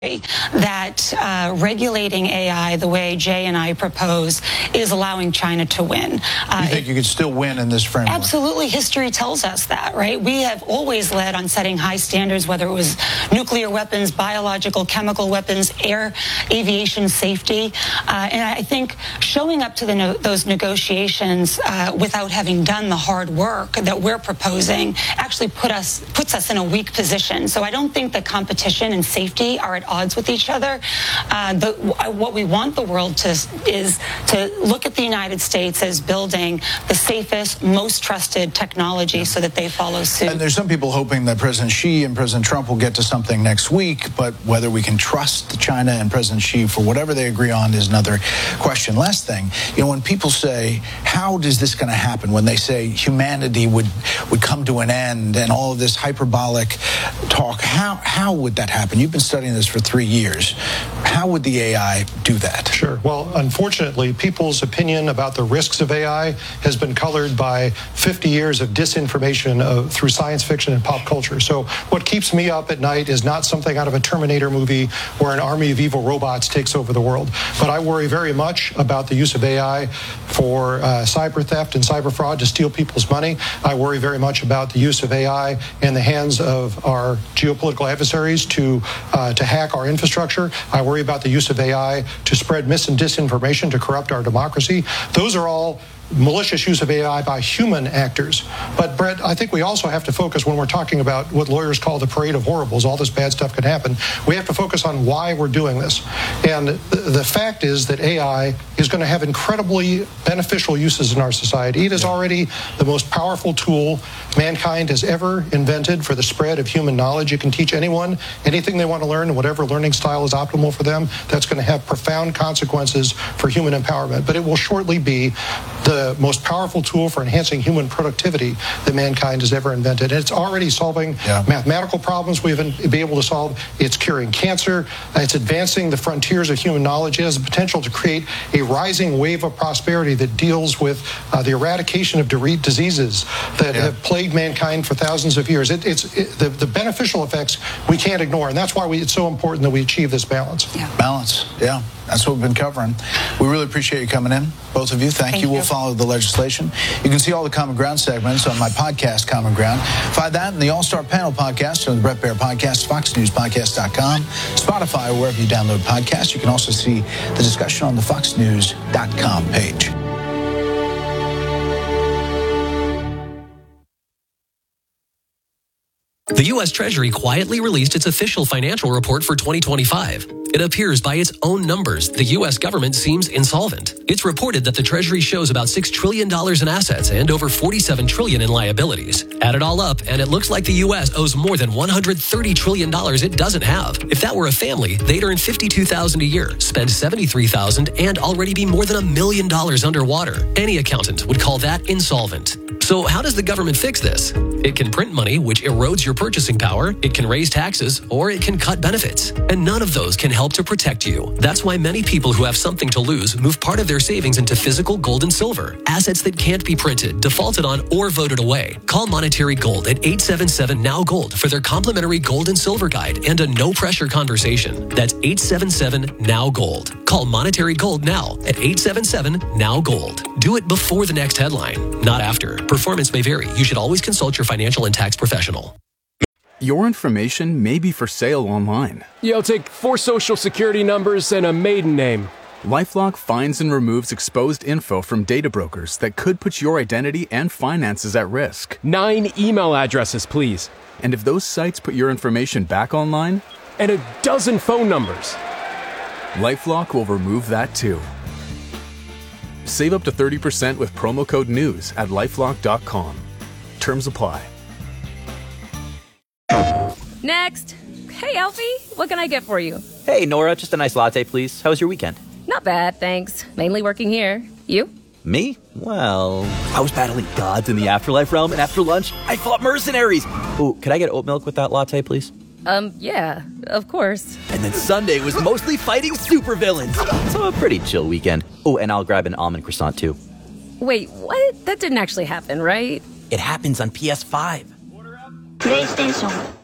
that regulating AI the way Jay and I propose is allowing China to win. You think you could still win in this framework? Absolutely. History tells us that, right? We have always led on setting high standards, whether it was nuclear weapons, biological, chemical weapons, aviation safety. And I think showing up to those negotiations without having done the hard work that we're proposing actually puts us in a weak position. So I don't think that competition and safety are at odds with each other. What we want the world is to look at the United States as building the safest, most trusted technology so that they follow suit. And there's some people hoping that President Xi and President Trump will get to something next week, but whether we can trust China and President Xi for whatever they agree on is another question. Last thing, when people say, how is this going to happen? When they say humanity would come to an end and all of this hyperbolic talk, how would that happen? You've been studying this for 3 years. How would the AI do that? Sure. Well, unfortunately, people's opinion about the risks of AI has been colored by 50 years of disinformation through science fiction and pop culture. So what keeps me up at night is not something out of a Terminator movie where an army of evil robots takes over the world. But I worry very much about the use of AI for cyber theft and cyber fraud to steal people's money. I worry very much about the use of AI in the hands of our geopolitical adversaries to hack our infrastructure. I worry about the use of AI to spread mis and disinformation to corrupt our democracy. Those are all malicious use of AI by human actors. But, Brett, I think we also have to focus when we're talking about what lawyers call the parade of horribles, all this bad stuff could happen. We have to focus on why we're doing this. And the fact is that AI is going to have incredibly beneficial uses in our society. It is already the most powerful tool mankind has ever invented for the spread of human knowledge. You can teach anyone anything they want to learn, and whatever learning style is optimal for them. That's going to have profound consequences for human empowerment. But it will shortly be the most powerful tool for enhancing human productivity that mankind has ever invented. And it's already solving mathematical problems we haven't been able to solve. It's curing cancer. It's advancing the frontiers of human knowledge. It has the potential to create a rising wave of prosperity that deals with the eradication of diseases that have plagued mankind for thousands of years. The beneficial effects we can't ignore, and that's why it's so important that we achieve this balance. Balance, that's what we've been covering. We really appreciate you coming in, both of you. Thank you. We'll follow the legislation. You can see all the Common Ground segments on my podcast, Common Ground. Find that and the All-Star Panel podcast on the Bret Baier Podcast, FoxNewsPodcast.com, Spotify, or wherever you download podcasts. You can also see the discussion on the FoxNews.com page. The U.S. Treasury quietly released its official financial report for 2025. It appears by its own numbers, the U.S. government seems insolvent. It's reported that the Treasury shows about $6 trillion in assets and over $47 trillion in liabilities. Add it all up, and it looks like the U.S. owes more than $130 trillion it doesn't have. If that were a family, they'd earn $52,000 a year, spend $73,000, and already be more than $1 million underwater. Any accountant would call that insolvent. So how does the government fix this? It can print money, which erodes your purchasing power. It can raise taxes, or it can cut benefits. And none of those can help to protect you. That's why many people who have something to lose move part of their savings into physical gold and silver, assets that can't be printed, defaulted on, or voted away. Call Monetary Gold at 877-NOW-GOLD for their complimentary gold and silver guide and a no-pressure conversation. That's 877-NOW-GOLD. Call Monetary Gold now at 877-NOW-GOLD. Do it before the next headline, not after. Performance may vary. You should always consult your financial and tax professional. Your information may be for sale online. I'll take 4 social security numbers and a maiden name. LifeLock finds and removes exposed info from data brokers that could put your identity and finances at risk. 9 email addresses, please. And if those sites put your information back online? And a dozen phone numbers. LifeLock will remove that too. Save up to 30% with promo code NEWS at LifeLock.com. Terms apply. Next. Hey, Alfie, what can I get for you? Hey, Nora, just a nice latte, please. How was your weekend? Not bad, thanks. Mainly working here. You? Me? Well, I was battling gods in the afterlife realm, and after lunch, I fought mercenaries. Ooh, could I get oat milk with that latte, please? Yeah, of course. And then Sunday was mostly fighting supervillains. So a pretty chill weekend. Oh, and I'll grab an almond croissant, too. Wait, what? That didn't actually happen, right? It happens on PS5. PlayStation